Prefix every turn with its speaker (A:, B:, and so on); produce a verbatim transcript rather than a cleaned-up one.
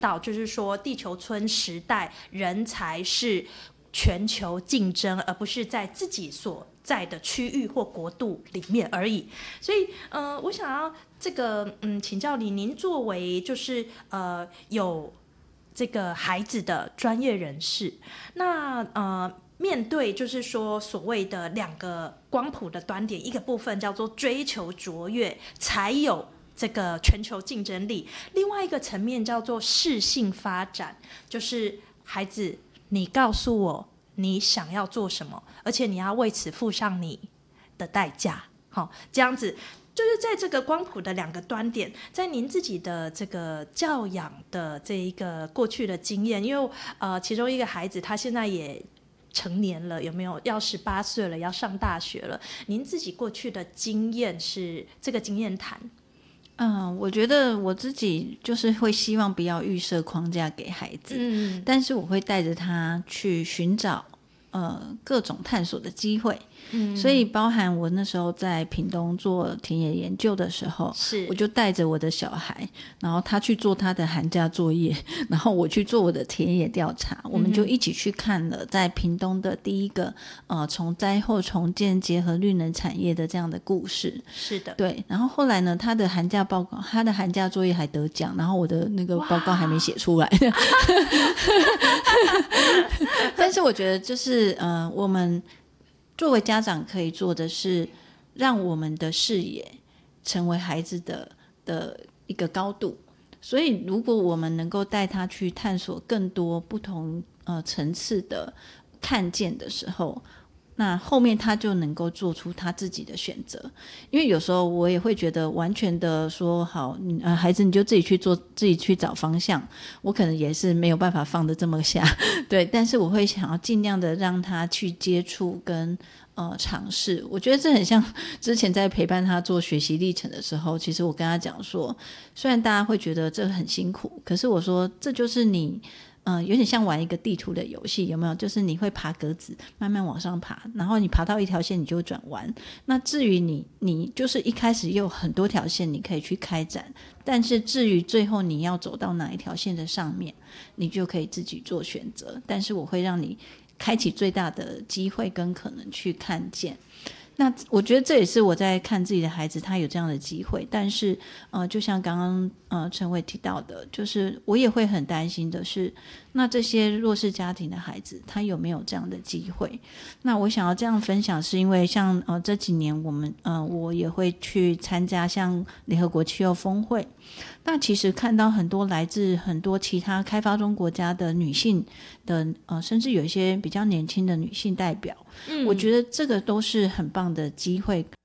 A: 到，就是说地球村时代人才是全球竞争，而不是在自己所在的区域或国度里面而已。所以，呃，我想要这个，嗯，请教你，您作为就是呃有这个孩子的专业人士，那呃。面对就是说所谓的两个光谱的端点，一个部分叫做追求卓越，才有这个全球竞争力；另外一个层面叫做适性发展，就是孩子，你告诉我你想要做什么，而且你要为此付上你的代价。好，这样子就是在这个光谱的两个端点，在您自己的这个教养的这一个过去的经验，因为呃，其中一个孩子他现在也成年了，有没有要十八岁了，要上大学了？您自己过去的经验是这个经验谈？
B: 嗯，我觉得我自己就是会希望不要预设框架给孩子，嗯，但是我会带着他去寻找呃各种探索的机会。嗯，所以包含我那时候在屏东做田野研究的时候，是我就带着我的小孩，然后他去做他的寒假作业，然后我去做我的田野调查，我们就一起去看了在屏东的第一个呃从灾后重建结合绿能产业的这样的故事。
A: 是的，
B: 对。然后后来呢，他的寒假报告，他的寒假作业还得奖，然后我的那个报告还没写出来。但是我觉得就是呃我们作为家长可以做的是让我们的视野成为孩子的的一个高度，所以如果我们能够带他去探索更多不同呃层次的看见的时候，那后面他就能够做出他自己的选择。因为有时候我也会觉得完全的说好、呃、孩子你就自己去做，自己去找方向，我可能也是没有办法放得这么下。对，但是我会想要尽量的让他去接触跟呃尝试。我觉得这很像之前在陪伴他做学习历程的时候，其实我跟他讲说，虽然大家会觉得这很辛苦，可是我说这就是你嗯、呃，有点像玩一个地图的游戏，有没有？就是你会爬格子，慢慢往上爬，然后你爬到一条线，你就会转弯。那至于你，你就是一开始也有很多条线你可以去开展，但是至于最后你要走到哪一条线的上面，你就可以自己做选择。但是我会让你开启最大的机会跟可能去看见。那我觉得这也是我在看自己的孩子，他有这样的机会，但是呃，就像刚刚呃陈伟提到的，就是我也会很担心的是，那这些弱势家庭的孩子，他有没有这样的机会？那我想要这样分享，是因为像呃这几年我们呃我也会去参加像联合国气候峰会，那其实看到很多来自很多其他开发中国家的女性的呃，甚至有一些比较年轻的女性代表，嗯，我觉得这个都是很棒的机会，